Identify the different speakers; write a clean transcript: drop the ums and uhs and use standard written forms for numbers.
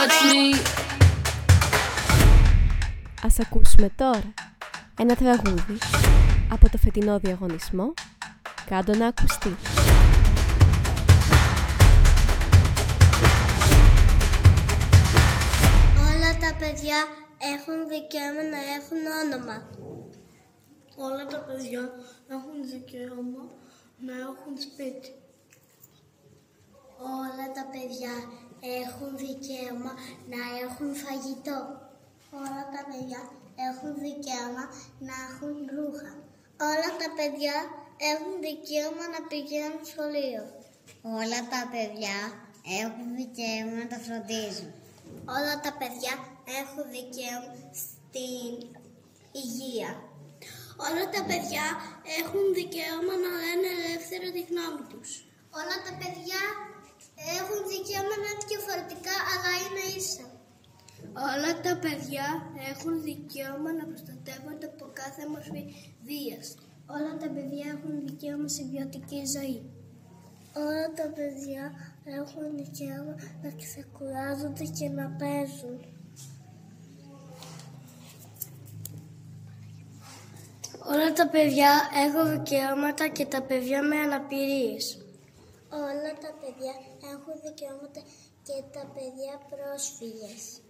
Speaker 1: κράτη.
Speaker 2: Ας ακούσουμε τώρα ένα τραγούδι από το φετινό διαγωνισμό «Κάντο να ακουστεί».
Speaker 3: Όλα τα παιδιά έχουν δικαίωμα να έχουν όνομα.
Speaker 4: Όλα τα παιδιά έχουν δικαίωμα να έχουν σπίτι.
Speaker 3: Όλα τα παιδιά έχουν δικαίωμα να έχουν φαγητό. Όλα τα παιδιά έχουν δικαίωμα να έχουν ρούχα. Όλα τα παιδιά έχουν δικαίωμα να πηγαίνουν σχολείο.
Speaker 5: Όλα τα παιδιά έχουν δικαίωμα να τα φροντίζουν.
Speaker 3: Όλα τα παιδιά έχουν δικαίωμα στην υγεία.
Speaker 4: Όλα τα παιδιά έχουν δικαίωμα να λένε ελεύθερα τη γνώμη τους.
Speaker 3: Όλα τα παιδιά έχουν δικαίωμα να είναι διαφορετικά, αλλά είναι ίσα.
Speaker 4: Όλα τα παιδιά έχουν δικαίωμα να προστατεύονται από κάθε μορφή βίας.
Speaker 3: Όλα τα παιδιά έχουν δικαίωμα σε ποιοτική ζωή. Όλα τα παιδιά έχουν δικαίωμα να ξεκουράζονται και να παίζουν.
Speaker 4: Όλα τα παιδιά έχουν δικαιώματα και τα παιδιά με αναπηρίες.
Speaker 3: Όλα τα παιδιά έχουν δικαιώματα και τα παιδιά πρόσφυγες.